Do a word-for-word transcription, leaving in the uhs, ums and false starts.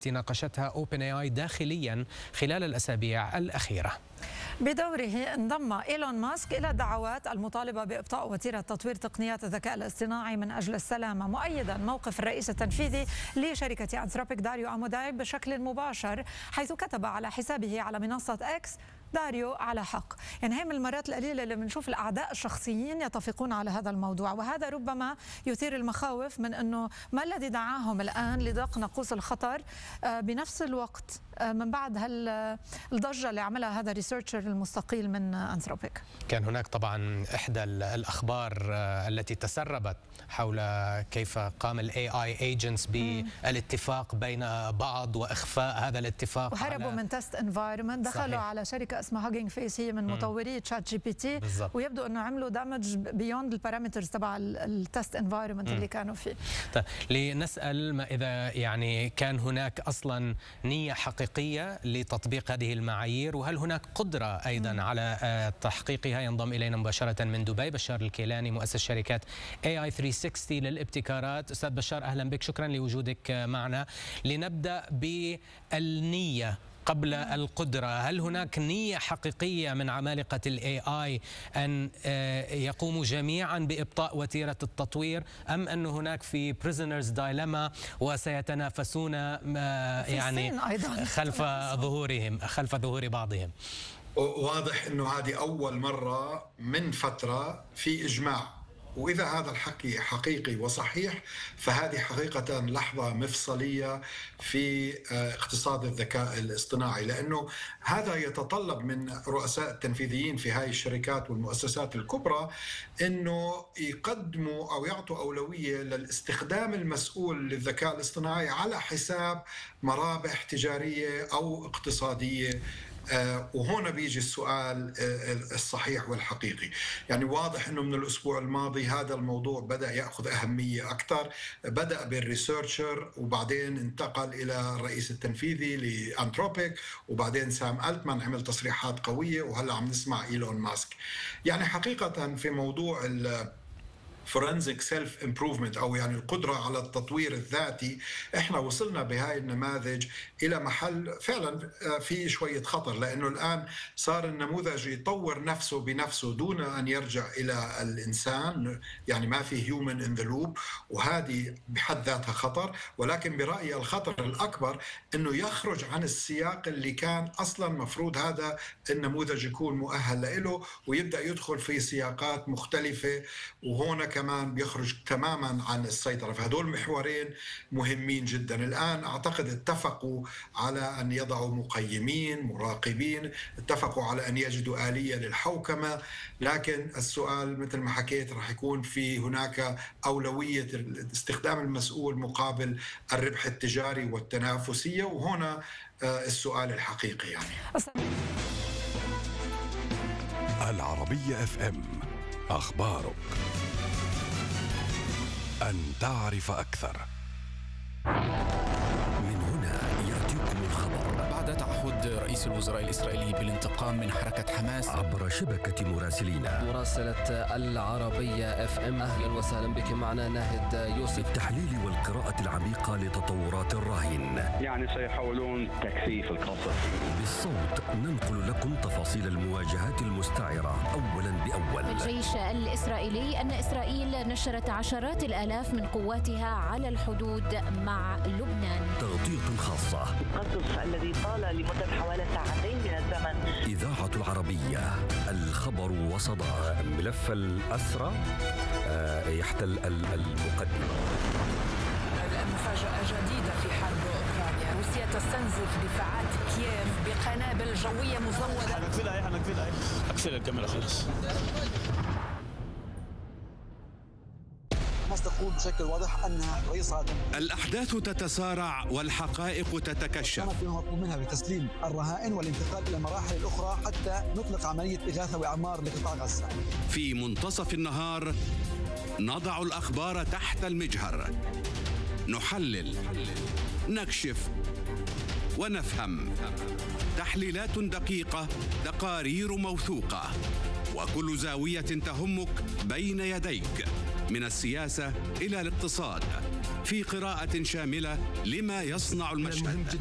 ناقشتها أوبن إيه آي داخليا خلال الأسابيع الأخيرة. بدوره انضم إيلون ماسك إلى الدعوات المطالبة بإبطاء وتيرة تطوير تقنيات الذكاء الاصطناعي من أجل السلامة، مؤيدا موقف الرئيس التنفيذي لشركة أنثروبيك داريو أموداي بشكل مباشر، حيث كتب على حسابه على منصة إكس: داريو على حق. يعني هي من المرات القليلة اللي بنشوف الأعداء الشخصيين يتفقون على هذا الموضوع، وهذا ربما يثير المخاوف من أنه ما الذي دعاهم الآن لدق ناقوس الخطر بنفس الوقت من بعد هالضجة اللي عملها هذا الريسيرشر المستقيل من أنثروبيك. كان هناك طبعا إحدى الأخبار التي تسربت حول كيف قام ال إيه آي agents بالاتفاق بين بعض وإخفاء هذا الاتفاق، وهربوا من تست انفايرمنت، دخلوا صحيح. على شركة اسمها هاجينج فيس، هي من مطوري تشات جي بي تي، ويبدو أنه عملوا دامج بيوند البارامترز تبع التست انفايرمنت اللي كانوا فيه. طيب لنسأل ما إذا يعني كان هناك أصلا نية حقيقية لتطبيق هذه المعايير، وهل هناك قدرة أيضا مم. على تحقيقها؟ ينضم إلينا مباشرة من دبي بشار الكيلاني، مؤسس شركة إيه آي ثلاثمئة وستين للابتكارات. أستاذ بشار أهلا بك، شكرا لوجودك معنا. لنبدأ بالنية قبل القدرة، هل هناك نية حقيقية من عمالقة ال إيه آي أن يقوموا جميعا بإبطاء وتيرة التطوير، أم أن هناك في prisoners dilemma وسيتنافسون يعني خلف ظهورهم خلف ظهور بعضهم؟ واضح أنه هذه أول مرة من فترة في إجماع، وإذا هذا الحكي حقيقي وصحيح فهذه حقيقة لحظة مفصلية في اقتصاد الذكاء الاصطناعي، لأنه هذا يتطلب من رؤساء التنفيذيين في هاي الشركات والمؤسسات الكبرى أنه يقدموا أو يعطوا أولوية للاستخدام المسؤول للذكاء الاصطناعي على حساب مرابح تجارية أو اقتصادية. آه وهنا بيجي السؤال آه الصحيح والحقيقي. يعني واضح أنه من الأسبوع الماضي هذا الموضوع بدأ يأخذ أهمية أكثر، بدأ بالريسيرشر وبعدين انتقل إلى الرئيس التنفيذي لأنثروبيك، وبعدين سام ألتمان عمل تصريحات قوية، وهلأ عم نسمع إيلون ماسك. يعني حقيقة في موضوع ال forensic self improvement أو يعني القدرة على التطوير الذاتي، إحنا وصلنا بهاي النماذج إلى محل فعلا في شوية خطر، لأنه الآن صار النموذج يطور نفسه بنفسه دون أن يرجع إلى الإنسان، يعني ما في human in the loop، وهذه بحد ذاتها خطر. ولكن برأيي الخطر الأكبر أنه يخرج عن السياق اللي كان أصلا مفروض هذا النموذج يكون مؤهل له، ويبدأ يدخل في سياقات مختلفة، وهنا كمان بيخرج تماما عن السيطرة. فهدول محورين مهمين جدا. الآن أعتقد اتفقوا على أن يضعوا مقيمين مراقبين، اتفقوا على أن يجدوا آلية للحوكمة، لكن السؤال مثل ما حكيت رح يكون في هناك أولوية الاستخدام المسؤول مقابل الربح التجاري والتنافسية، وهنا السؤال الحقيقي. يعني العربية اف ام، أخبارك أن تعرف أكثر. من هنا يأتيكم الخبر. بعد تعهد رئيس الوزراء الإسرائيلي بالانتقام من حركة حماس عبر شبكة مراسلينا مراسلة العربية اف ام، أهلا وسهلا بك. معنا ناهد يوسف. التحليل والقراءة العميقة لتطورات الراهن، يعني سيحاولون تكثيف القصف. بالصوت ننقل لكم تفاصيل المواجهات المستعرة أولا بأول. الجيش الإسرائيلي أن إسرائيل نشرت عشرات الآلاف من قواتها على الحدود مع لبنان. تغطية خاصة. القصف الذي طال لمدة حوالي ساعتين من الزمن. إذاعة العربية، الخبر وصدى. ملف الأسرى يحتل المقدمة. مفاجأة جديدة في حرب أوكرانيا، روسيا تستنزف دفاعات كييف بقنابل جوية مزودة. هنقفلها هنقفلها هقفل الكاميرا خلاص. تقول بشكل واضح أنها رئيس عدم. الأحداث تتسارع والحقائق تتكشف. كانت مطلوب منها بتسليم الرهائن والانتقال إلى المراحل الأخرى حتى نطلق عملية إغاثة وإعمار لقطاع غزة. في منتصف النهار نضع الأخبار تحت المجهر، نحلل، نكشف ونفهم. تحليلات دقيقة، تقارير موثوقة، وكل زاوية تهمك بين يديك، من السياسة إلى الاقتصاد، وفي قراءة شاملة لما يصنع المشهد.